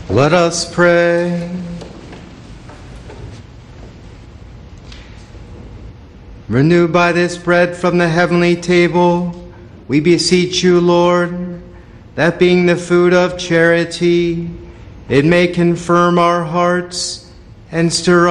Let us pray. Renewed by this bread from the heavenly table, we beseech you, Lord, that being the food of charity, it may confirm our hearts and stir